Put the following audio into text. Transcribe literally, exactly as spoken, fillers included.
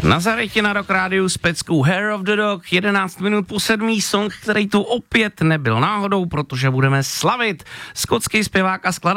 Na Zarytě na Rock Rádiu s peckou Hair of the Dog, jedenáct minut po sedmý song, který tu opět nebyl náhodou, protože budeme slavit. Skotský zpěvák a skladatel